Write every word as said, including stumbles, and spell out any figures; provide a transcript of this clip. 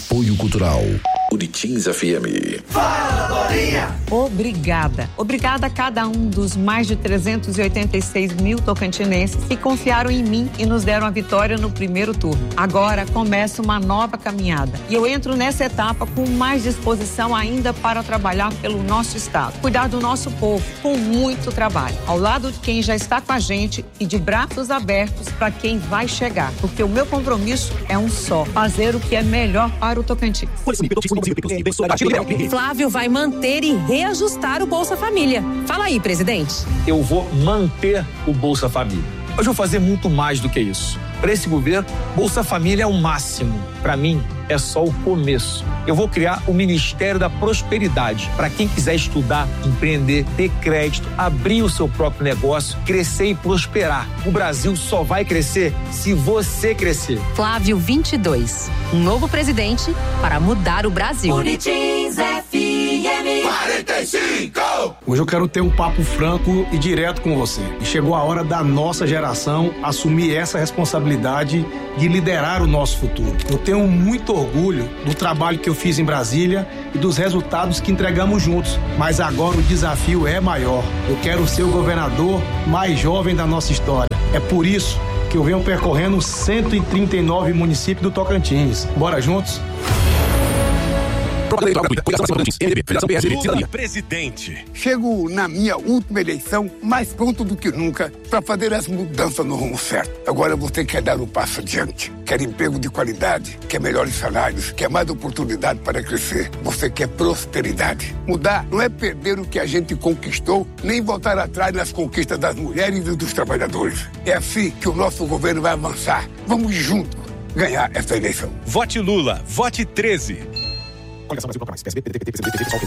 Apoio Cultural Uritins F M. Fala, Dorinha! Obrigada. Obrigada a cada um dos mais de trezentos e oitenta e seis mil tocantinenses que confiaram em mim e nos deram a vitória no primeiro turno. Agora começa uma nova caminhada e eu entro nessa etapa com mais disposição ainda para trabalhar pelo nosso estado, cuidar do nosso povo com muito trabalho, ao lado de quem já está com a gente e de braços abertos para quem vai chegar, porque o meu compromisso é um só: fazer o que é melhor para o Tocantins. Flávio vai manter e reajustar o Bolsa Família. Fala aí, presidente. Eu vou manter o Bolsa Família. Mas vou fazer muito mais do que isso. Para esse governo, Bolsa Família é o máximo. Para mim, é só o começo. Eu vou criar o Ministério da Prosperidade para quem quiser estudar, empreender, ter crédito, abrir o seu próprio negócio, crescer e prosperar. O Brasil só vai crescer se você crescer. Flávio vinte e dois, um novo presidente para mudar o Brasil. Uritins F M quarenta e cinco. Hoje eu quero ter um papo franco e direto com você. E chegou a hora da nossa geração assumir essa responsabilidade de liderar o nosso futuro. Eu tenho muito orgulho do trabalho que eu fiz em Brasília e dos resultados que entregamos juntos. Mas agora o desafio é maior. Eu quero ser o governador mais jovem da nossa história. É por isso que eu venho percorrendo cento e trinta e nove municípios do Tocantins. Bora juntos? Lula presidente. Chego na minha última eleição mais pronto do que nunca para fazer as mudanças no rumo certo. Agora você quer dar um passo adiante, quer emprego de qualidade, quer melhores salários, quer mais oportunidade para crescer. Você quer prosperidade. Mudar não é perder o que a gente conquistou, nem voltar atrás nas conquistas das mulheres e dos trabalhadores. É assim que o nosso governo vai avançar. Vamos juntos ganhar essa eleição. Vote Lula, vote treze. Coligação Brasil Procura Mais. P S B, P D T, P C B, P T, P S O L,